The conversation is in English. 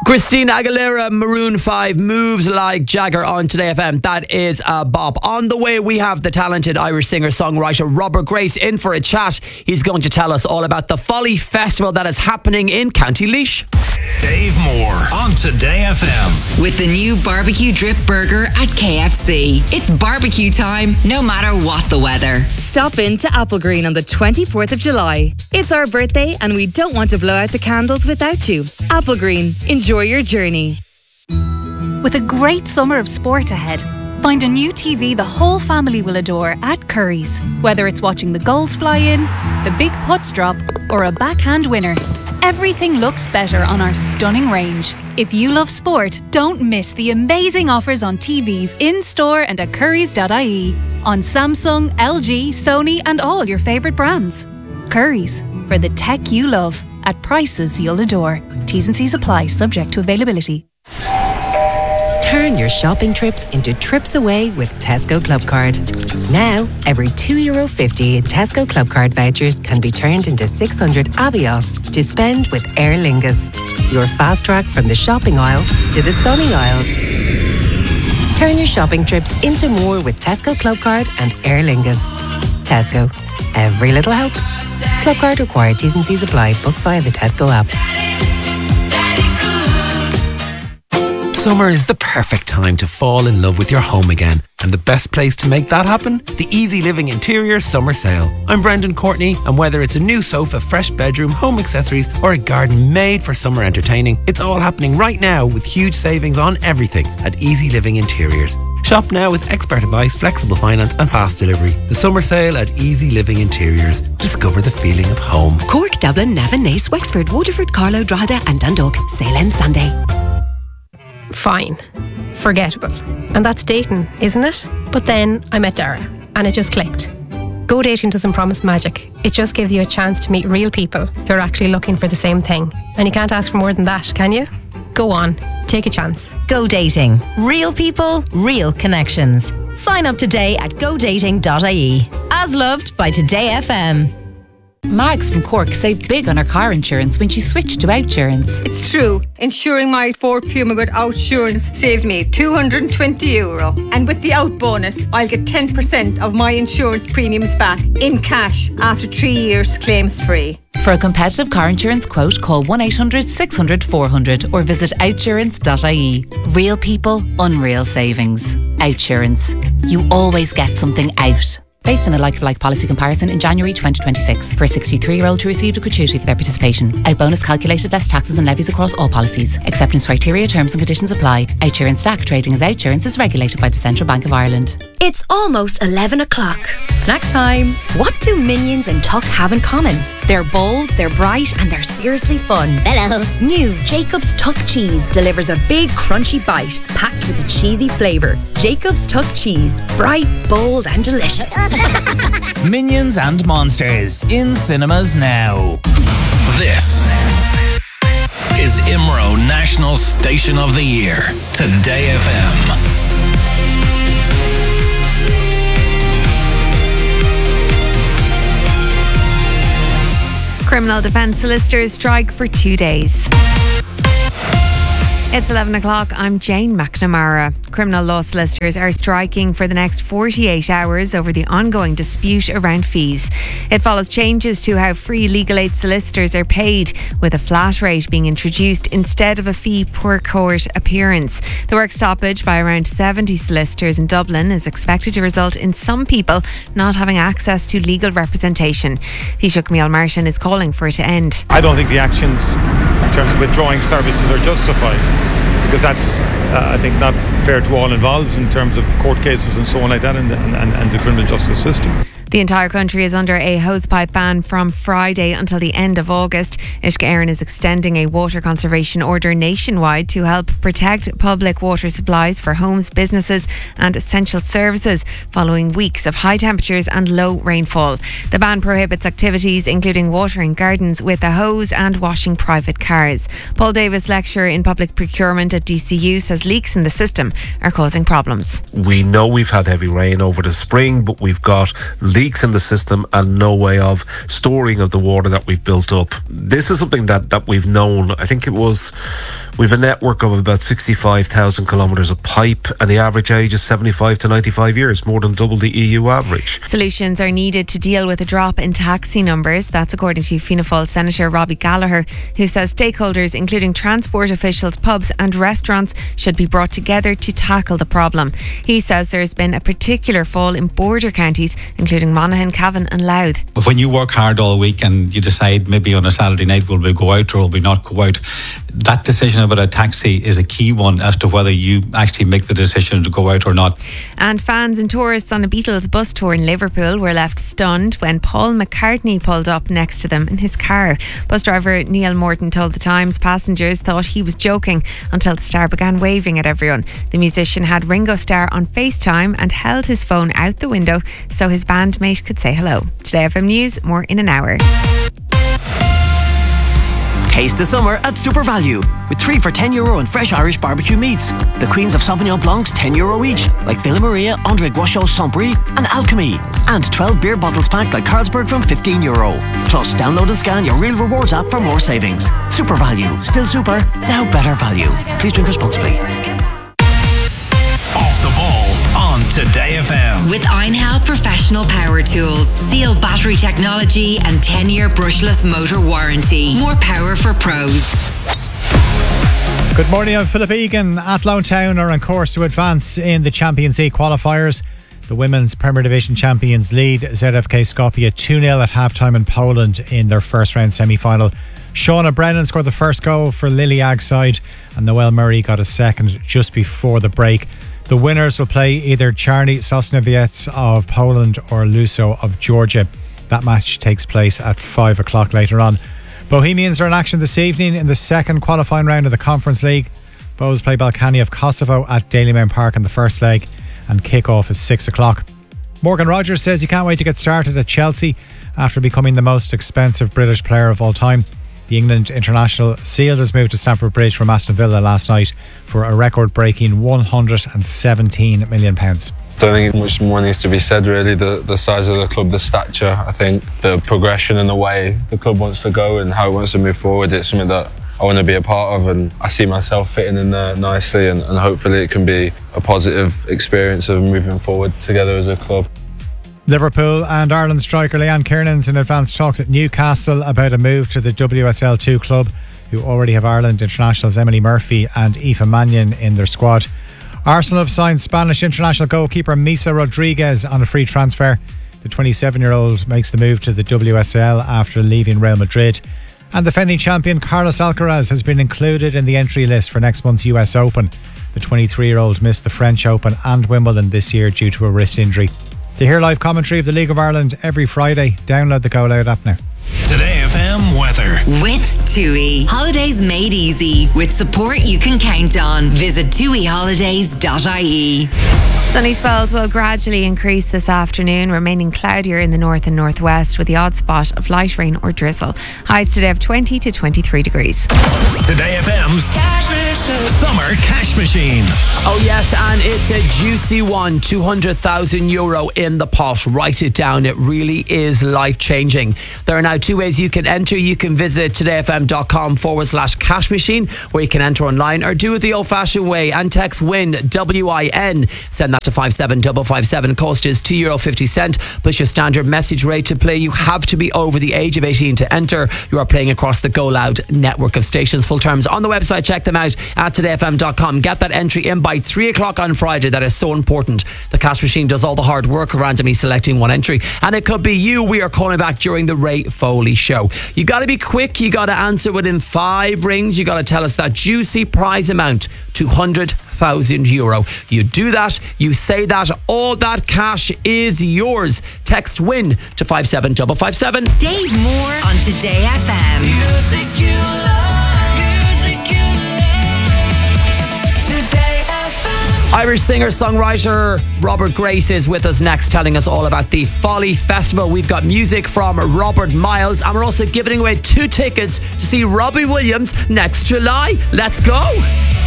Christina Aguilera, Maroon 5, Moves Like Jagger on Today FM. That is a bop. On the way, we have the talented Irish singer-songwriter Robert Grace in for a chat. He's going to tell us all about the Folly Festival that is happening in County Laois. Dave Moore on Today FM. With the new barbecue drip burger at KFC. It's barbecue time, no matter what the weather. Stop in to Applegreen on the 24th of July. It's our birthday and we don't want to blow out the candles without you. Applegreen, enjoy your journey. With a great summer of sport ahead, find a new TV the whole family will adore at Curry's. Whether it's watching the goals fly in, the big putts drop, or a backhand winner, everything looks better on our stunning range. If you love sport, don't miss the amazing offers on TVs in-store and at currys.ie on Samsung, LG, Sony and all your favourite brands. Currys, for the tech you love, at prices you'll adore. T's and C's apply, subject to availability. Turn your shopping trips into trips away with Tesco Clubcard. Now, every €2.50 in Tesco Clubcard vouchers can be turned into 600 Avios to spend with Aer Lingus. Your fast track from the shopping aisle to the sunny aisles. Turn your shopping trips into more with Tesco Clubcard and Aer Lingus. Tesco. Every little helps. Clubcard required. T's and C's apply. Book via the Tesco app. Summer is the perfect time to fall in love with your home again. And the best place to make that happen? The Easy Living Interiors Summer Sale. I'm Brendan Courtney, and whether it's a new sofa, fresh bedroom, home accessories, or a garden made for summer entertaining, it's all happening right now with huge savings on everything at Easy Living Interiors. Shop now with expert advice, flexible finance and fast delivery. The summer sale at Easy Living Interiors. Discover the feeling of home. Cork, Dublin, Navan, Naas, Wexford, Waterford, Carlow, Drogheda and Dundalk. Sale ends Sunday. Fine. Forgettable. And that's dating, isn't it? But then I met Dara and it just clicked. Go dating doesn't promise magic. It just gives you a chance to meet real people who are actually looking for the same thing. And you can't ask for more than that, can you? Go on. Take a chance. Go dating. Real people, real connections. Sign up today at godating.ie. As loved by Today FM. Mags from Cork saved big on her car insurance when she switched to Outsurance. It's true. Insuring my Ford Puma with Outsurance saved me €220. And with the Out bonus, I'll get 10% of my insurance premiums back in cash after 3 years claims free. For a competitive car insurance quote, call 1-800-600-400 or visit outsurance.ie. Real people, unreal savings. Outsurance. You always get something out. Based on a like-for-like policy comparison in January 2026. For a 63-year-old who received a gratuity for their participation. Out bonus calculated less taxes and levies across all policies. Acceptance criteria, terms and conditions apply. Outsurance DAC trading as Outsurance is regulated by the Central Bank of Ireland. It's almost 11 o'clock. Snack time. What do Minions and Tuck have in common? They're bold, they're bright, and they're seriously fun. Hello. New Jacob's Tuck Cheese delivers a big crunchy bite packed with a cheesy flavour. Jacob's Tuck Cheese. Bright, bold, and delicious. Minions and Monsters in cinemas now. This is IMRO National Station of the Year. Today FM. Criminal defence solicitors strike for 2 days. It's 11 o'clock. I'm Jane McNamara. Criminal law solicitors are striking for the next 48 hours over the ongoing dispute around fees. It follows changes to how free legal aid solicitors are paid, with a flat rate being introduced instead of a fee per court appearance. The work stoppage by around 70 solicitors in Dublin is expected to result in some people not having access to legal representation. Taoiseach Micheál Martin is calling for it to end. I don't think the actions in terms of withdrawing services are justified, because that's, I think, not fair to all involved in terms of court cases and so on like that, and the criminal justice system. The entire country is under a hosepipe ban from Friday until the end of August. Uisce Éireann is extending a water conservation order nationwide to help protect public water supplies for homes, businesses and essential services following weeks of high temperatures and low rainfall. The ban prohibits activities including watering gardens with a hose and washing private cars. Paul Davis, lecturer in public procurement at DCU, says leaks in the system are causing problems. We know we've had heavy rain over the spring, but we've got leaks in the system and no way of storing of the water that we've built up. This is something that we've known. I think it was We've a network of about 65,000 kilometres of pipe, and the average age is 75 to 95 years, more than double the EU average. Solutions are needed to deal with a drop in taxi numbers. That's according to Fianna Fáil Senator Robbie Gallagher, who says stakeholders, including transport officials, pubs and restaurants, should be brought together to tackle the problem. He says there has been a particular fall in border counties, including Monaghan, Cavan and Louth. When you work hard all week and you decide maybe on a Saturday night will we go out or will we not go out, that decision about a taxi is a key one as to whether you actually make the decision to go out or not. And fans and tourists on a Beatles bus tour in Liverpool were left stunned when Paul McCartney pulled up next to them in his car. Bus driver Neil Morton told The Times passengers thought he was joking until the star began waving at everyone. The musician had Ringo Starr on FaceTime and held his phone out the window so his bandmate could say hello. Today FM News, more in an hour. Taste the summer at Super Value with 3 for €10 and fresh Irish barbecue meats. The Queens of Sauvignon Blancs €10 each, like Villa Maria, André Guachot, Saint-Brie and Alchemy. And 12 beer bottles packed like Carlsberg from €15. Plus, download and scan your Real Rewards app for more savings. Super Value. Still super, now better value. Please drink responsibly. Off the ball on Today FM. With Einhell Professional Power Tools, Seal battery technology and 10-year brushless motor warranty. More power for pros. Good morning, I'm Philip Egan. Athlone Town are on course to advance in the Champions League qualifiers. The Women's Premier Division champions lead ZFK Skopje 2-0 at half-time in Poland in their first round semi-final. Shauna Brennan scored the first goal for Liliag side and Noelle Murray got a second just before the break. The winners will play either Czarny Sosnowiec of Poland or Luso of Georgia. That match takes place at 5 o'clock later on. Bohemians are in action this evening in the second qualifying round of the Conference League. Bohs play Balkany of Kosovo at Dalymount Park in the first leg and kick-off is 6 o'clock. Morgan Rogers says he can't wait to get started at Chelsea after becoming the most expensive British player of all time. The England international sealed his move to Stamford Bridge from Aston Villa last night for a record-breaking £117 million. I don't think much more needs to be said really. The size of the club, the stature, I think the progression and the way the club wants to go and how it wants to move forward, it's something that I want to be a part of and I see myself fitting in there nicely and hopefully it can be a positive experience of moving forward together as a club. Liverpool and Ireland striker Leanne Kiernan's in advanced talks at Newcastle about a move to the WSL2 club, who already have Ireland internationals Emily Murphy and Aoife Mannion in their squad. Arsenal have signed Spanish international goalkeeper Misa Rodriguez on a free transfer. The 27-year-old makes the move to the WSL after leaving Real Madrid. And defending champion Carlos Alcaraz has been included in the entry list for next month's US Open. The 23-year-old missed the French Open and Wimbledon this year due to a wrist injury. To hear live commentary of the League of Ireland every Friday, download the Go Loud app now. Today FM weather. With TUI. Holidays made easy. With support you can count on. Visit tuiholidays.ie. Sunny spells will gradually increase this afternoon, remaining cloudier in the north and northwest with the odd spot of light rain or drizzle. Highs today of 20 to 23 degrees. Today FM's Summer Cash Machine. Oh yes, and it's a juicy one. €200,000 in the pot. Write it down. It really is life-changing. There are now 2 ways you can enter. You can visit todayfm.com/cash machine, where you can enter online, or do it the old-fashioned way and text WIN, WIN. Send that to 57557. Cost is €2.50 plus your standard message rate to play. You have to be over the age of 18 to enter. You are playing across the Go Loud network of stations. Full terms on the website. Check them out at todayfm.com. Get that entry in by 3 o'clock on Friday. That is so important. The cash machine does all the hard work, randomly selecting one entry, and it could be you. We are calling back during the Ray Foley show. You got to be quick. You got to answer within 5 rings. You got to tell us that juicy prize amount, €200,000. You do that, you say that, all that cash is yours. Text WIN to 57557. Dave Moore on Today FM. Music you love. Music you love. Today FM. Irish singer-songwriter Robert Grace is with us next, telling us all about the Folly Festival. We've got music from Robert Miles, and we're also giving away 2 tickets to see Robbie Williams next July. Let's go.